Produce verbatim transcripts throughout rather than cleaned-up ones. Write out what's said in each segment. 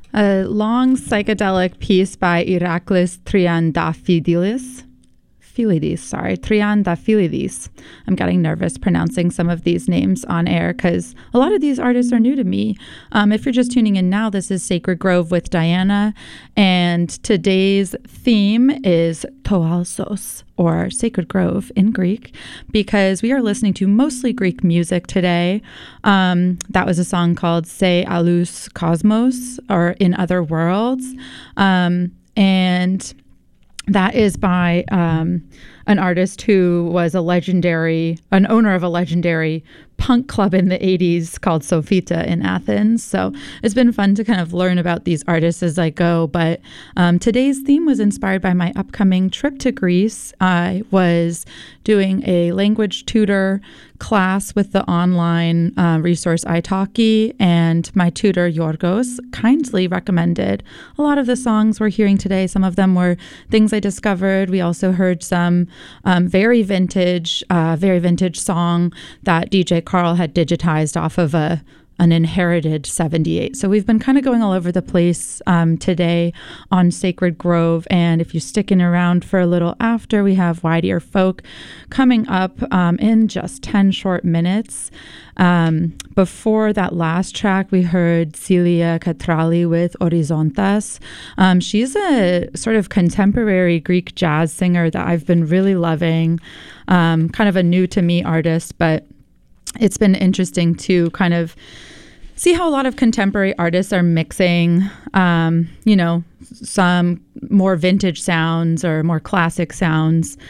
A long psychedelic piece by Iraklis Triantafylidis. Philides, sorry, Triantafylidis. I'm getting nervous pronouncing some of these names on air because a lot of these artists are new to me. Um, if you're just tuning in now, this is Sacred Grove with Diana, and today's theme is Toalsos, or Sacred Grove in Greek, because we are listening to mostly Greek music today. Um, that was a song called Se Alous Cosmos, or In Other Worlds, um, and that is by um, an artist who was a legendary, an owner of a legendary punk club in the eighties called Sofita in Athens. So it's been fun to kind of learn about these artists as I go. But um, today's theme was inspired by my upcoming trip to Greece. I was doing a language tutor class with the online uh, resource italki, and my tutor Yorgos kindly recommended a lot of the songs we're hearing today. Some of them were things I discovered. We also heard some um, very vintage, uh, very vintage song that D J Carl had digitized off of a an inherited seventy-eight. So we've been kind of going all over the place um, today on Sacred Grove. And if you're sticking around for a little after, we have Wide Ear Folk coming up um, in just ten short minutes. Um, before that last track, we heard Celia Catrali with Horizontas. Um, she's a sort of contemporary Greek jazz singer that I've been really loving, um, kind of a new to me artist, but it's been interesting to kind of see how a lot of contemporary artists are mixing, um, you know, some more vintage sounds or more classic sounds.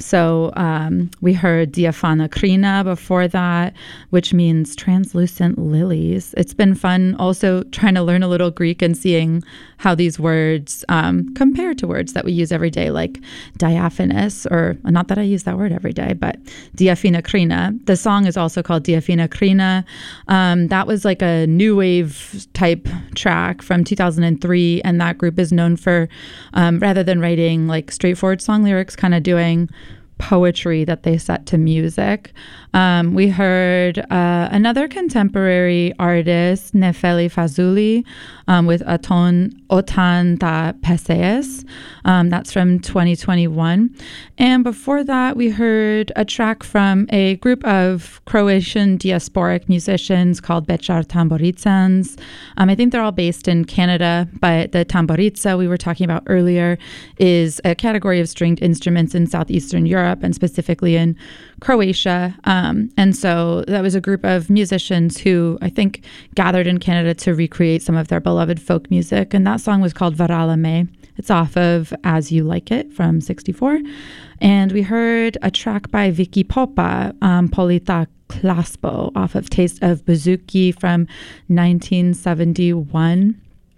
So um, we heard Diaphana Krina before that, which means translucent lilies. It's been fun also trying to learn a little Greek and seeing how these words um, compare to words that we use every day, like diaphanous, or not that I use that word every day, but Diaphina Krina. The song is also called Diaphina Krina. Um, that was like a new wave type track from two thousand three, and that group is known for, um, rather than writing like straightforward song lyrics, kind of doing poetry that they set to music. Um, we heard uh, another contemporary artist, Nefeli Fazuli, um, with Aton Otan Ta Peseis. Um, that's from twenty twenty-one. And before that, we heard a track from a group of Croatian diasporic musicians called Bečar Tamboricans. Um, I think they're all based in Canada, but the tamborica we were talking about earlier is a category of stringed instruments in Southeastern Europe, and specifically in Croatia. Um, and so that was a group of musicians who I think gathered in Canada to recreate some of their beloved folk music. And that song was called Varala Me. It's off of As You Like It from sixty-four. And we heard a track by Vicky Popa, um, Polita Klaspo, off of Taste of Bouzouki from nineteen seventy-one.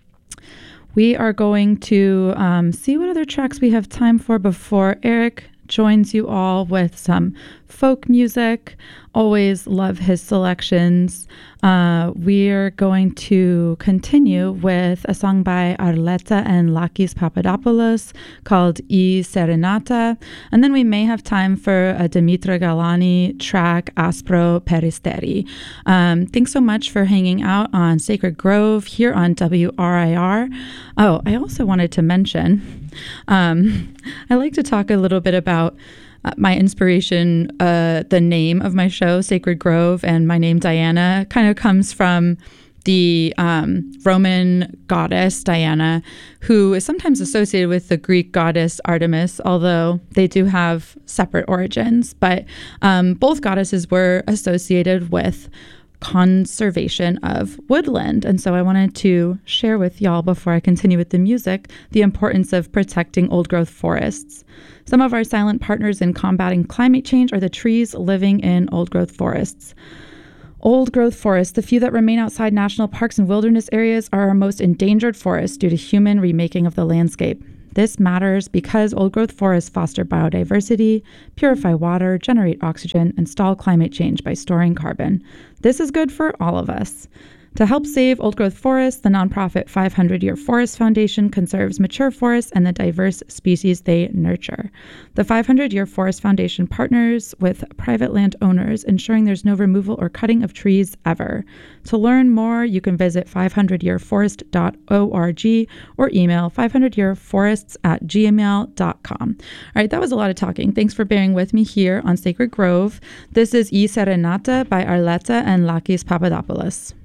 We are going to um, see what other tracks we have time for before Eric joins you all with some folk music. Always love his selections. Uh, we're going to continue with a song by Arleta and Lakis Papadopoulos called E Serenata. And then we may have time for a Dimitra Galani track, Aspro Peristeri. Um, thanks so much for hanging out on Sacred Grove here on W R I R. Oh, I also wanted to mention, um, I like to talk a little bit about Uh, my inspiration, uh, the name of my show, Sacred Grove, and my name, Diana, kind of comes from the um, Roman goddess Diana, who is sometimes associated with the Greek goddess Artemis, although they do have separate origins. But um, both goddesses were associated with conservation of woodland. And so I wanted to share with y'all, before I continue with the music, the importance of protecting old growth forests. Some of our silent partners in combating climate change are the trees living in old growth forests. Old growth forests, the few that remain outside national parks and wilderness areas, are our most endangered forests due to human remaking of the landscape. This matters because old growth forests foster biodiversity, purify water, generate oxygen, and stall climate change by storing carbon. This is good for all of us. To help save old-growth forests, the nonprofit five hundred Year Forest Foundation conserves mature forests and the diverse species they nurture. The five hundred Year Forest Foundation partners with private landowners, ensuring there's no removal or cutting of trees ever. To learn more, you can visit five hundred year forest dot org or email five hundred year forests at gmail dot com. All right, that was a lot of talking. Thanks for bearing with me here on Sacred Grove. This is Y Serenata by Arleta and Lakis Papadopoulos.